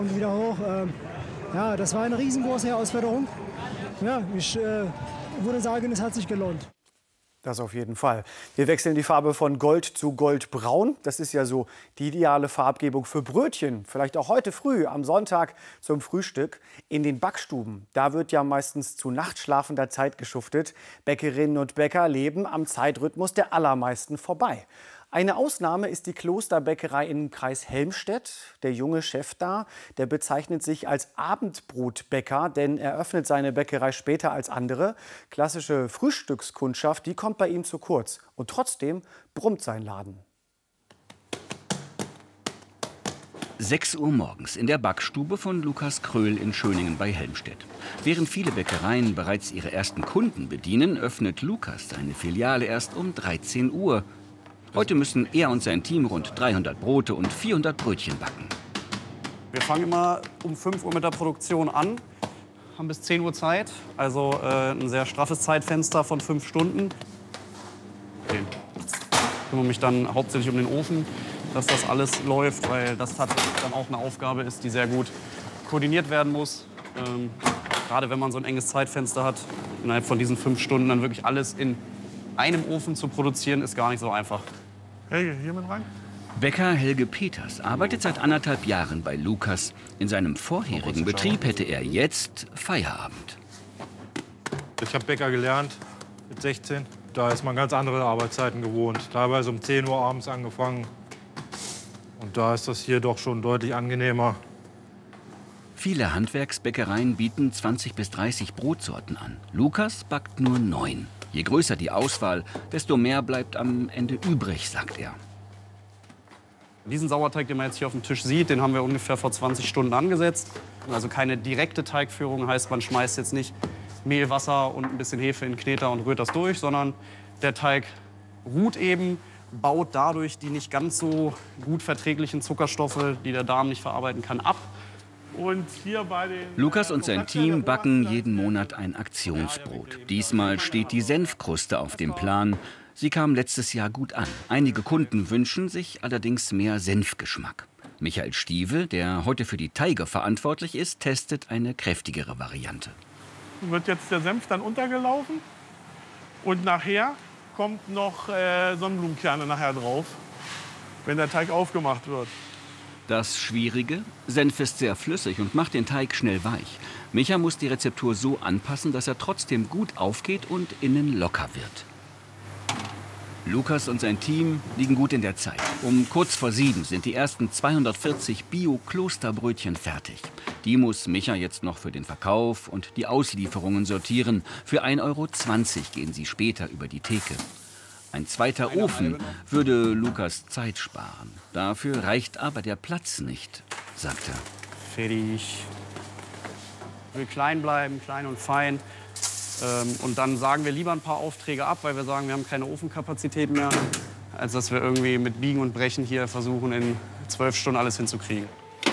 und wieder hoch. Ja, das war eine riesengroße Herausforderung. Ja, ich würde sagen, es hat sich gelohnt. Das auf jeden Fall. Wir wechseln die Farbe von Gold zu Goldbraun. Das ist ja so die ideale Farbgebung für Brötchen. Vielleicht auch heute früh am Sonntag zum Frühstück. In den Backstuben, da wird ja meistens zu nachtschlafender Zeit geschuftet. Bäckerinnen und Bäcker leben am Zeitrhythmus der allermeisten vorbei. Eine Ausnahme ist die Klosterbäckerei im Kreis Helmstedt. Der junge Chef da, der bezeichnet sich als Abendbrotbäcker, denn er öffnet seine Bäckerei später als andere. Klassische Frühstückskundschaft, die kommt bei ihm zu kurz. Und trotzdem brummt sein Laden. 6 Uhr morgens in der Backstube von Lukas Kröhl in Schöningen bei Helmstedt. Während viele Bäckereien bereits ihre ersten Kunden bedienen, öffnet Lukas seine Filiale erst um 13 Uhr. Heute müssen er und sein Team rund 300 Brote und 400 Brötchen backen. Wir fangen immer um 5 Uhr mit der Produktion an, haben bis 10 Uhr Zeit, also ein sehr straffes Zeitfenster von 5 Stunden. Ich kümmere mich dann hauptsächlich um den Ofen, dass das alles läuft, weil das tatsächlich dann auch eine Aufgabe ist, die sehr gut koordiniert werden muss. Gerade wenn man so ein enges Zeitfenster hat, innerhalb von diesen 5 Stunden dann wirklich alles in einem Ofen zu produzieren, ist gar nicht so einfach. Helge, hier mit rein. Bäcker Helge Peters arbeitet seit 1,5 Jahren bei Lukas. In seinem vorherigen Betrieb hätte er jetzt Feierabend. Ich habe Bäcker gelernt mit 16. Da ist man ganz andere Arbeitszeiten gewohnt. Teilweise um 10 Uhr abends angefangen. Und da ist das hier doch schon deutlich angenehmer. Viele Handwerksbäckereien bieten 20 bis 30 Brotsorten an. Lukas backt nur 9. Je größer die Auswahl, desto mehr bleibt am Ende übrig, sagt er. Diesen Sauerteig, den man jetzt hier auf dem Tisch sieht, den haben wir ungefähr vor 20 Stunden angesetzt. Also keine direkte Teigführung, heißt, man schmeißt jetzt nicht Mehl, Wasser und ein bisschen Hefe in den Kneter und rührt das durch, sondern der Teig ruht eben, baut dadurch die nicht ganz so gut verträglichen Zuckerstoffe, die der Darm nicht verarbeiten kann, ab. Und hier bei den Lukas und sein Team backen jeden Monat ein Aktionsbrot. Diesmal steht die Senfkruste auf dem Plan. Sie kam letztes Jahr gut an. Einige Kunden wünschen sich allerdings mehr Senfgeschmack. Michael Stieve, der heute für die Teige verantwortlich ist, testet eine kräftigere Variante. wird jetzt der Senf dann untergelaufen und nachher kommt noch Sonnenblumenkerne nachher drauf, wenn der Teig aufgemacht wird. Das Schwierige? Senf ist sehr flüssig und macht den Teig schnell weich. Micha muss die Rezeptur so anpassen, dass er trotzdem gut aufgeht und innen locker wird. Lukas und sein Team liegen gut in der Zeit. Um kurz vor 7 sind die ersten 240 Bio-Klosterbrötchen fertig. Die muss Micha jetzt noch für den Verkauf und die Auslieferungen sortieren. Für 1,20 € gehen sie später über die Theke. Ein zweiter Ofen würde Lukas Zeit sparen. Dafür reicht aber der Platz nicht, sagt er. Fertig. Ich will klein bleiben, klein und fein. Und dann sagen wir lieber ein paar Aufträge ab, weil wir sagen, wir haben keine Ofenkapazität mehr, als dass wir irgendwie mit Biegen und Brechen hier versuchen, in 12 Stunden alles hinzukriegen.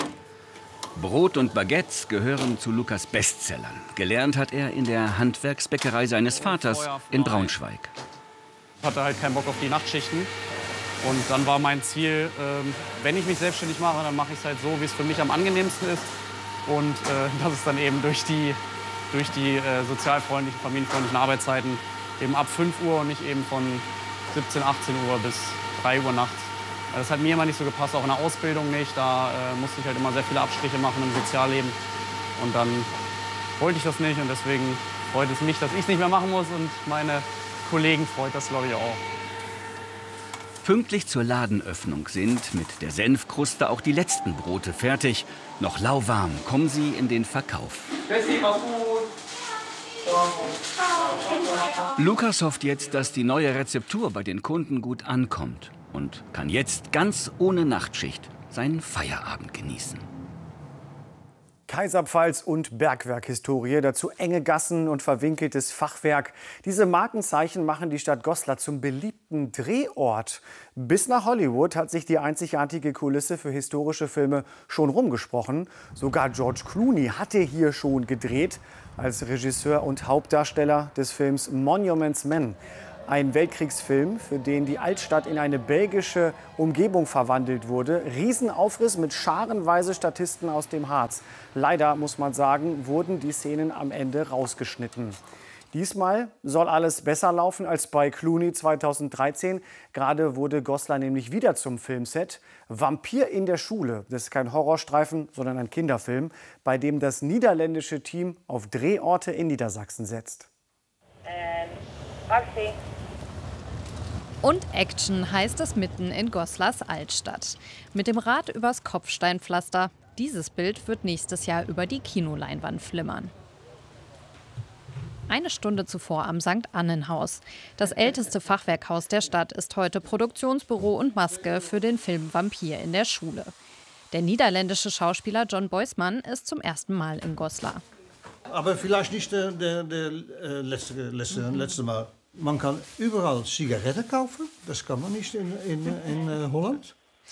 Brot und Baguettes gehören zu Lukas Bestsellern. Gelernt hat er in der Handwerksbäckerei seines Vaters in Braunschweig. Ich hatte halt keinen Bock auf die Nachtschichten. Und dann war mein Ziel, wenn ich mich selbstständig mache, dann mache ich es halt so, wie es für mich am angenehmsten ist. Und das ist dann eben durch die sozialfreundlichen, familienfreundlichen Arbeitszeiten eben ab 5 Uhr und nicht eben von 17, 18 Uhr bis 3 Uhr nachts. Das hat mir immer nicht so gepasst, auch in der Ausbildung nicht. Da musste ich halt immer sehr viele Abstriche machen im Sozialleben. Und dann wollte ich das nicht und deswegen freut es mich, dass ich es nicht mehr machen muss und meine Kollegen freut das, glaube ich, auch. Pünktlich zur Ladenöffnung sind mit der Senfkruste auch die letzten Brote fertig. Noch lauwarm kommen sie in den Verkauf. Lukas hofft jetzt, dass die neue Rezeptur bei den Kunden gut ankommt und kann jetzt ganz ohne Nachtschicht seinen Feierabend genießen. Kaiserpfalz und Bergwerkhistorie, dazu enge Gassen und verwinkeltes Fachwerk. Diese Markenzeichen machen die Stadt Goslar zum beliebten Drehort. Bis nach Hollywood hat sich die einzigartige Kulisse für historische Filme schon rumgesprochen. Sogar George Clooney hatte hier schon gedreht, als Regisseur und Hauptdarsteller des Films Monuments Men. Ein Weltkriegsfilm, für den die Altstadt in eine belgische Umgebung verwandelt wurde. Riesenaufriss mit scharenweise Statisten aus dem Harz. Leider, muss man sagen, wurden die Szenen am Ende rausgeschnitten. Diesmal soll alles besser laufen als bei Clooney 2013. Gerade wurde Goslar nämlich wieder zum Filmset. Vampir in der Schule. Das ist kein Horrorstreifen, sondern ein Kinderfilm, bei dem das niederländische Team auf Drehorte in Niedersachsen setzt. Und Action heißt es mitten in Goslars Altstadt. Mit dem Rad übers Kopfsteinpflaster. Dieses Bild wird nächstes Jahr über die Kinoleinwand flimmern. Eine Stunde zuvor am St. Annenhaus. Das älteste Fachwerkhaus der Stadt ist heute Produktionsbüro und Maske für den Film Vampir in der Schule. Der niederländische Schauspieler Jon Boisman ist zum ersten Mal in Goslar. Aber vielleicht nicht der letzte Mal. Man kann überall Zigaretten kaufen. Das kann man nicht in Holland.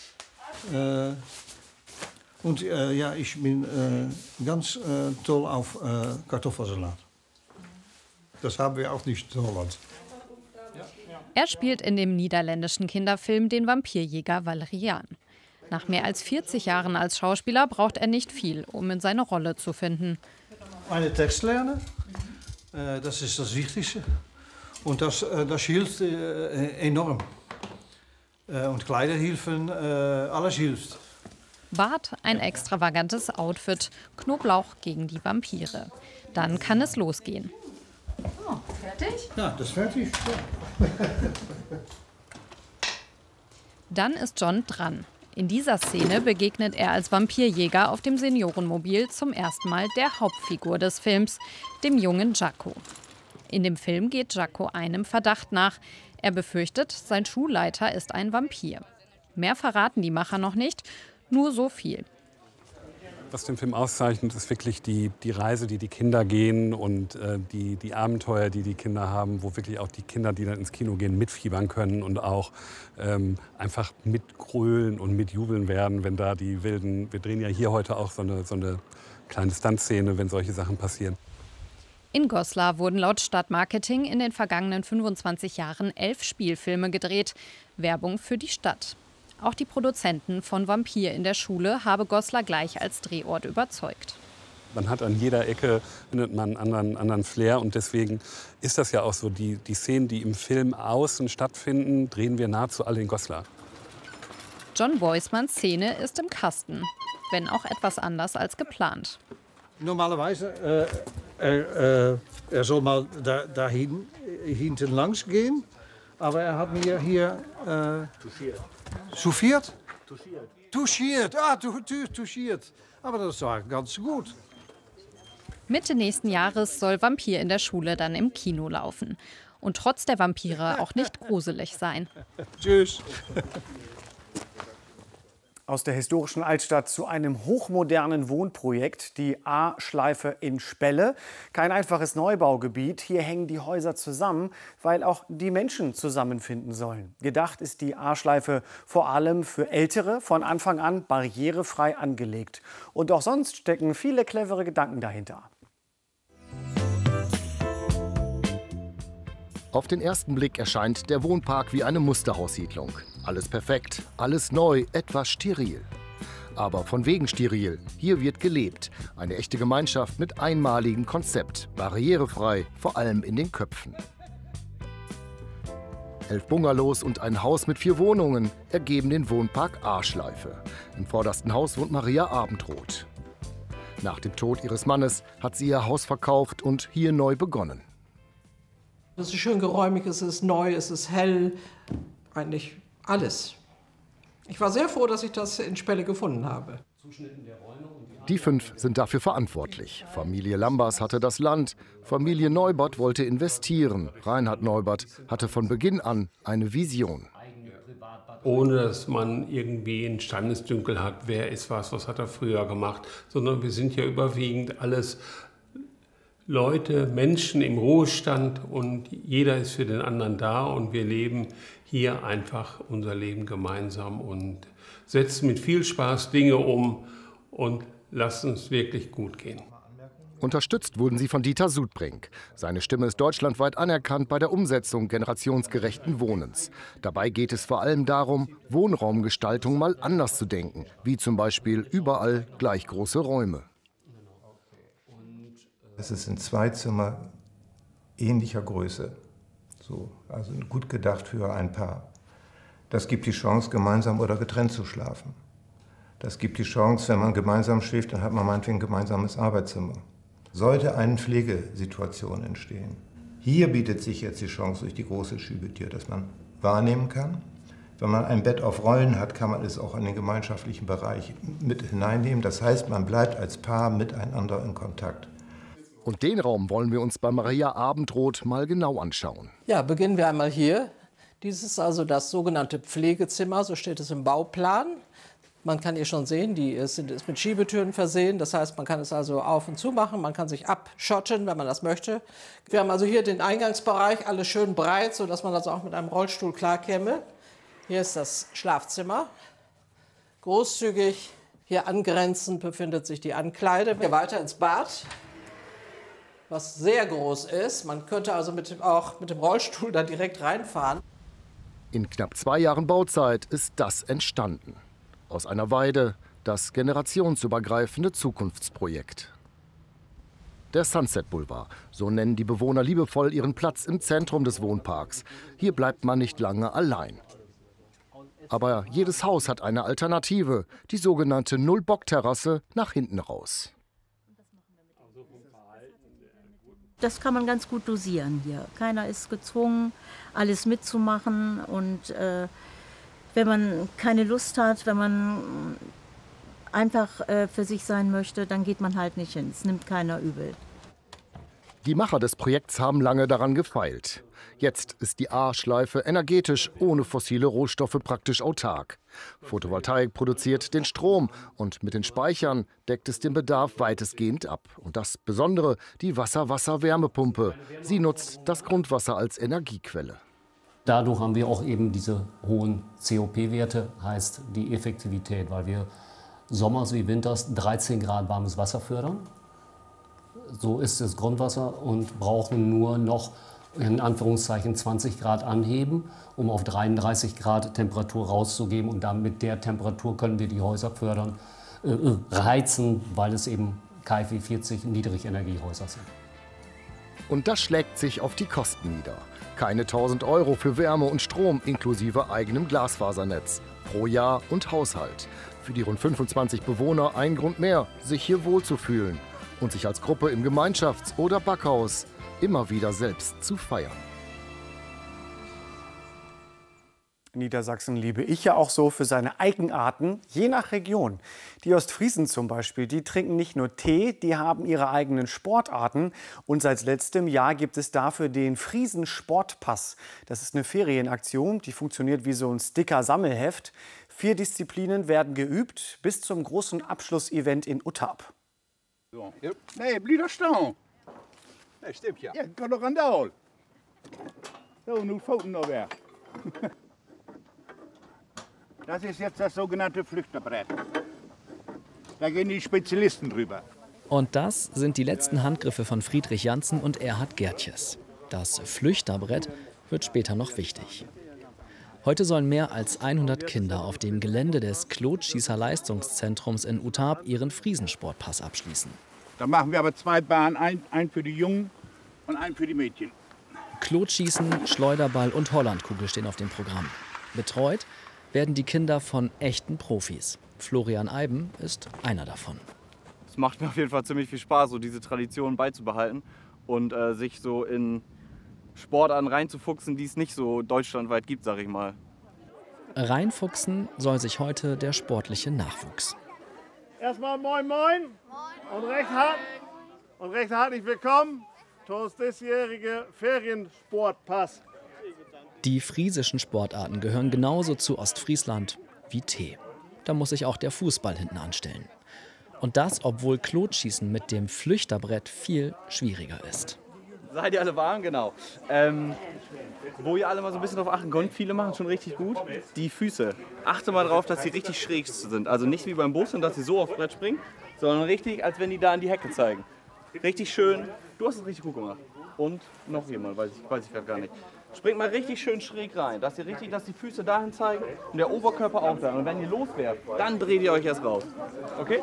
Und ja, ich bin ganz toll auf Kartoffelsalat. Das haben wir auch nicht in Holland. Er spielt in dem niederländischen Kinderfilm den Vampirjäger Valerian. Nach mehr als 40 Jahren als Schauspieler braucht er nicht viel, um in seine Rolle zu finden. Einen Text lernen, das ist das Wichtigste. Und das hilft enorm. Und Kleider helfen, alles hilft. Bart, ein extravagantes Outfit, Knoblauch gegen die Vampire. Dann kann es losgehen. Oh, fertig? Ja, das ist fertig. Ja. Dann ist Jon dran. In dieser Szene begegnet er als Vampirjäger auf dem Seniorenmobil zum ersten Mal der Hauptfigur des Films, dem jungen Jacko. In dem Film geht Jacko einem Verdacht nach. Er befürchtet, sein Schulleiter ist ein Vampir. Mehr verraten die Macher noch nicht, nur so viel. Was den Film auszeichnet, ist wirklich die Reise, die Kinder gehen und die Abenteuer, die Kinder haben, wo wirklich auch die Kinder, die dann ins Kino gehen, mitfiebern können und auch einfach mitgrölen und mitjubeln werden, wenn da die wilden, wir drehen ja hier heute auch so eine kleine Stuntszene, wenn solche Sachen passieren. In Goslar wurden laut Stadtmarketing in den vergangenen 25 Jahren 11 Spielfilme gedreht. Werbung für die Stadt. Auch die Produzenten von Vampir in der Schule habe Goslar gleich als Drehort überzeugt. Man hat an jeder Ecke findet man einen anderen Flair und deswegen ist das ja auch so, die Szenen, die im Film außen stattfinden, drehen wir nahezu alle in Goslar. Jon Boismans Szene ist im Kasten, wenn auch etwas anders als geplant. Normalerweise er soll mal da hinten langs gehen, aber er hat mir hier touchiert. Touchiert. Aber das war ganz gut. Mitte nächsten Jahres soll Vampir in der Schule dann im Kino laufen. Und trotz der Vampire auch nicht gruselig sein. Tschüss. Aus der historischen Altstadt zu einem hochmodernen Wohnprojekt, die A-Schleife in Spelle. Kein einfaches Neubaugebiet. Hier hängen die Häuser zusammen, weil auch die Menschen zusammenfinden sollen. Gedacht ist die A-Schleife vor allem für Ältere, von Anfang an barrierefrei angelegt. Und auch sonst stecken viele clevere Gedanken dahinter. Auf den ersten Blick erscheint der Wohnpark wie eine Musterhaussiedlung. Alles perfekt, alles neu, etwas steril. Aber von wegen steril. Hier wird gelebt. Eine echte Gemeinschaft mit einmaligem Konzept. Barrierefrei, vor allem in den Köpfen. 11 Bungalows und ein Haus mit 4 Wohnungen ergeben den Wohnpark A-Schleife. Im vordersten Haus wohnt Maria Abendroth. Nach dem Tod ihres Mannes hat sie ihr Haus verkauft und hier neu begonnen. Es ist schön geräumig, es ist neu, es ist hell, eigentlich alles. Ich war sehr froh, dass ich das in Spelle gefunden habe. Die 5 sind dafür verantwortlich. Familie Lambers hatte das Land, Familie Neubert wollte investieren. Reinhard Neubert hatte von Beginn an eine Vision. Ohne dass man irgendwie einen Standesdünkel hat, wer ist was hat er früher gemacht, sondern wir sind ja überwiegend alles Leute, Menschen im Ruhestand und jeder ist für den anderen da und wir leben hier einfach unser Leben gemeinsam und setzen mit viel Spaß Dinge um und lassen es wirklich gut gehen. Unterstützt wurden sie von Dieter Sudbrink. Seine Stimme ist deutschlandweit anerkannt bei der Umsetzung generationsgerechten Wohnens. Dabei geht es vor allem darum, Wohnraumgestaltung mal anders zu denken, wie zum Beispiel überall gleich große Räume. Es ist in 2 Zimmer ähnlicher Größe, so, also gut gedacht für ein Paar. Das gibt die Chance, gemeinsam oder getrennt zu schlafen. Das gibt die Chance, wenn man gemeinsam schläft, dann hat man meinetwegen ein gemeinsames Arbeitszimmer. Sollte eine Pflegesituation entstehen, hier bietet sich jetzt die Chance durch die große Schiebetür, dass man wahrnehmen kann. Wenn man ein Bett auf Rollen hat, kann man es auch in den gemeinschaftlichen Bereich mit hineinnehmen. Das heißt, man bleibt als Paar miteinander in Kontakt. Und den Raum wollen wir uns bei Maria Abendroth mal genau anschauen. Ja, beginnen wir einmal hier. Dies ist also das sogenannte Pflegezimmer, so steht es im Bauplan. Man kann hier schon sehen, die ist mit Schiebetüren versehen. Das heißt, man kann es also auf und zu machen, man kann sich abschotten, wenn man das möchte. Wir haben also hier den Eingangsbereich, alles schön breit, sodass man also auch mit einem Rollstuhl klarkäme. Hier ist das Schlafzimmer. Großzügig hier angrenzend befindet sich die Ankleide. Hier weiter ins Bad, was sehr groß ist. Man könnte also auch mit dem Rollstuhl da direkt reinfahren. In knapp 2 Jahren Bauzeit ist das entstanden. Aus einer Weide das generationsübergreifende Zukunftsprojekt. Der Sunset Boulevard, so nennen die Bewohner liebevoll ihren Platz im Zentrum des Wohnparks. Hier bleibt man nicht lange allein. Aber jedes Haus hat eine Alternative, die sogenannte Null-Bock-Terrasse nach hinten raus. Das kann man ganz gut dosieren hier. Keiner ist gezwungen, alles mitzumachen. Und wenn man keine Lust hat, wenn man einfach für sich sein möchte, dann geht man halt nicht hin. Es nimmt keiner übel. Die Macher des Projekts haben lange daran gefeilt. Jetzt ist die A-Schleife energetisch ohne fossile Rohstoffe praktisch autark. Photovoltaik produziert den Strom und mit den Speichern deckt es den Bedarf weitestgehend ab. Und das Besondere, die Wasser-Wasser-Wärmepumpe. Sie nutzt das Grundwasser als Energiequelle. Dadurch haben wir auch eben diese hohen COP-Werte, heißt die Effektivität, weil wir sommers wie winters 13 Grad warmes Wasser fördern. So ist das Grundwasser und brauchen nur noch in Anführungszeichen 20 Grad anheben, um auf 33 Grad Temperatur rauszugeben. Und dann mit der Temperatur können wir die Häuser fördern, reizen, weil es eben KfW 40 Niedrigenergiehäuser sind. Und das schlägt sich auf die Kosten nieder. Keine 1.000 € für Wärme und Strom inklusive eigenem Glasfasernetz. Pro Jahr und Haushalt. Für die rund 25 Bewohner ein Grund mehr, sich hier wohlzufühlen. Und sich als Gruppe im Gemeinschafts- oder Backhaus immer wieder selbst zu feiern. Niedersachsen liebe ich ja auch so für seine Eigenarten, je nach Region. Die Ostfriesen zum Beispiel, die trinken nicht nur Tee, die haben ihre eigenen Sportarten. Und seit letztem Jahr gibt es dafür den Friesen-Sportpass. Das ist eine Ferienaktion, die funktioniert wie so ein Sticker-Sammelheft. 4 Disziplinen werden geübt bis zum großen Abschlussevent in Uttarp. So. Nee, blieb doch stehen. Ja, stimmt ja. Ja, kan doch aan de So, nun Pfoten noch weg. Das ist jetzt das sogenannte Flüchterbrett. Da gehen die Spezialisten drüber. Und das sind die letzten Handgriffe von Friedrich Janssen und Erhard Gertjes. Das Flüchterbrett wird später noch wichtig. Heute sollen mehr als 100 Kinder auf dem Gelände des Klotschießer-Leistungszentrums in Uttarp ihren Friesensportpass abschließen. Da machen wir aber 2 Bahnen, einen für die Jungen und einen für die Mädchen. Klotschießen, Schleuderball und Hollandkugel stehen auf dem Programm. Betreut werden die Kinder von echten Profis. Florian Eiben ist einer davon. Es macht mir auf jeden Fall ziemlich viel Spaß, so diese Tradition beizubehalten und sich so in Sportarten reinzufuchsen, die es nicht so deutschlandweit gibt, sag ich mal. Reinfuchsen soll sich heute der sportliche Nachwuchs. Erstmal moin moin und recht herzlich willkommen zu unserem diesjährigen Feriensportpass. Die friesischen Sportarten gehören genauso zu Ostfriesland wie Tee. Da muss sich auch der Fußball hinten anstellen. Und das, obwohl Klotschießen mit dem Flüchterbrett viel schwieriger ist. Seid ihr alle warm? Genau. Wo ihr alle mal so ein bisschen drauf achten könnt, viele machen schon richtig gut, die Füße. Achte mal drauf, dass sie richtig schräg sind. Also nicht wie beim Bus, dass sie so aufs Brett springen, sondern richtig, als wenn die da an die Hecke zeigen. Richtig schön. Du hast es richtig gut gemacht. Und noch jemand, weiß ich gerade gar nicht. Springt mal richtig schön schräg rein, dass die Füße dahin zeigen und der Oberkörper auch da. Und wenn ihr loswerft, dann dreht ihr euch erst raus. Okay?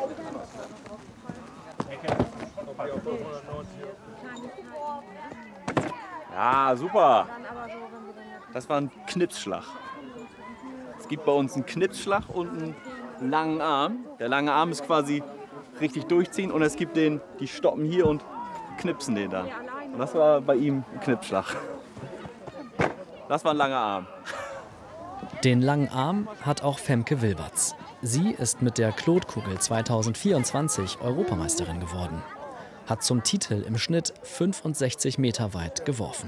Ja, super. Das war ein Knipsschlag. Es gibt bei uns einen Knipsschlag und einen langen Arm. Der lange Arm ist quasi richtig durchziehen und es gibt die stoppen hier und knipsen den dann. Und das war bei ihm ein Knipsschlag. Das war ein langer Arm. Den langen Arm hat auch Femke Wilberts. Sie ist mit der Klotkugel 2024 Europameisterin geworden. Hat zum Titel im Schnitt 65 Meter weit geworfen.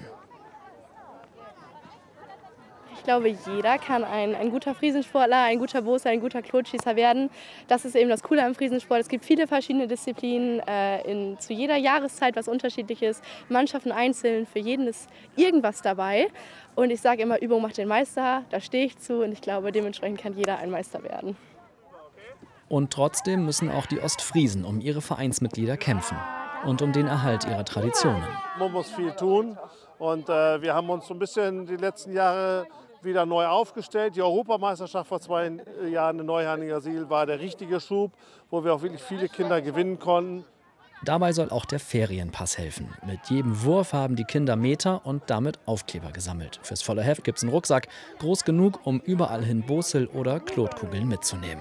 Ich glaube, jeder kann ein guter Friesensportler, ein guter Boser, ein guter Klotschießer werden. Das ist eben das Coole am Friesensport. Es gibt viele verschiedene Disziplinen, zu jeder Jahreszeit was Unterschiedliches. Mannschaften einzeln, für jeden ist irgendwas dabei. Und ich sage immer, Übung macht den Meister, da stehe ich zu und ich glaube, dementsprechend kann jeder ein Meister werden. Und trotzdem müssen auch die Ostfriesen um ihre Vereinsmitglieder kämpfen und um den Erhalt ihrer Traditionen. Man muss viel tun und wir haben uns so ein bisschen die letzten Jahre wieder neu aufgestellt. Die Europameisterschaft vor 2 Jahren in Neuherninger-Siel war der richtige Schub, wo wir auch wirklich viele Kinder gewinnen konnten. Dabei soll auch der Ferienpass helfen. Mit jedem Wurf haben die Kinder Meter und damit Aufkleber gesammelt. Fürs volle Heft gibt es einen Rucksack, groß genug, um überall hin Bosel oder Klotkugeln mitzunehmen.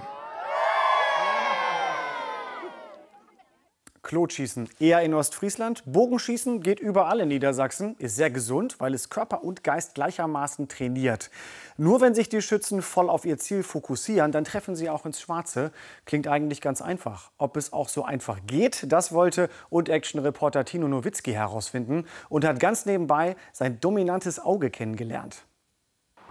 Klotschießen eher in Ostfriesland. Bogenschießen geht überall in Niedersachsen, ist sehr gesund, weil es Körper und Geist gleichermaßen trainiert. Nur wenn sich die Schützen voll auf ihr Ziel fokussieren, dann treffen sie auch ins Schwarze. Klingt eigentlich ganz einfach. Ob es auch so einfach geht, das wollte Und-Action-Reporter Tino Nowitzki herausfinden und hat ganz nebenbei sein dominantes Auge kennengelernt.